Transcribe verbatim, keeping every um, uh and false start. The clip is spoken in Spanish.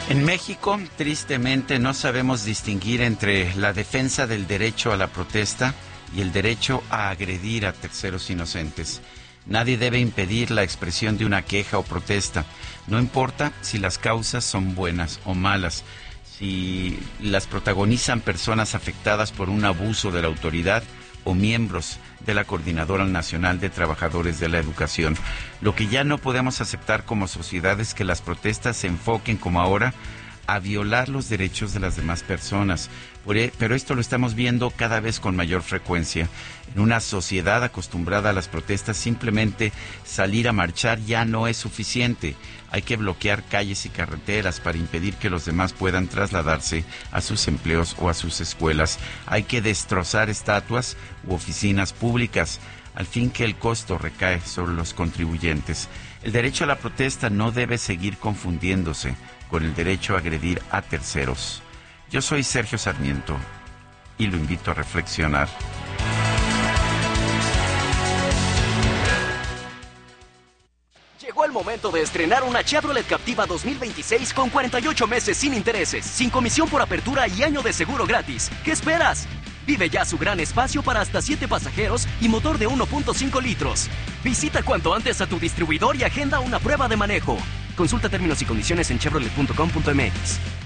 En México, tristemente, no sabemos distinguir entre la defensa del derecho a la protesta y el derecho a agredir a terceros inocentes. Nadie debe impedir la expresión de una queja o protesta, no importa si las causas son buenas o malas, si las protagonizan personas afectadas por un abuso de la autoridad o miembros de la Coordinadora Nacional de Trabajadores de la Educación. Lo que ya no podemos aceptar como sociedad es que las protestas se enfoquen, como ahora, a violar los derechos de las demás personas. Pero esto lo estamos viendo cada vez con mayor frecuencia. En una sociedad acostumbrada a las protestas, simplemente salir a marchar ya no es suficiente. Hay que bloquear calles y carreteras para impedir que los demás puedan trasladarse a sus empleos o a sus escuelas. Hay que destrozar estatuas u oficinas públicas, al fin que el costo recae sobre los contribuyentes. El derecho a la protesta no debe seguir confundiéndose con el derecho a agredir a terceros. Yo soy Sergio Sarmiento y lo invito a reflexionar. Llegó el momento de estrenar una Chevrolet Captiva dos mil veintiséis con cuarenta y ocho meses sin intereses, sin comisión por apertura y año de seguro gratis. ¿Qué esperas? Vive ya su gran espacio para hasta siete pasajeros y motor de uno punto cinco litros. Visita cuanto antes a tu distribuidor y agenda una prueba de manejo. Consulta términos y condiciones en chevrolet punto com punto m x.